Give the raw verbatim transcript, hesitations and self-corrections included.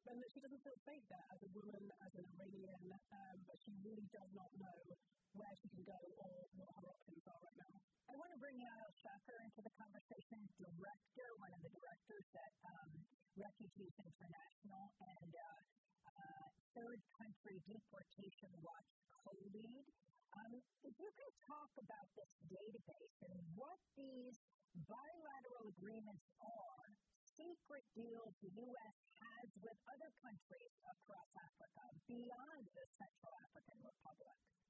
and that she doesn't feel safe there as a woman, as an Iranian, um, but she really does not know where she can go or what her options are right now. I want to bring Yael Shaker into the conversation, director, one of the directors at um, Refugees International and uh, uh, Third Country Deportation Watch co-lead. Um, if you can talk about this database and what these bilateral agreements are, secret deals the U S has with other countries across Africa beyond the Central African Republic.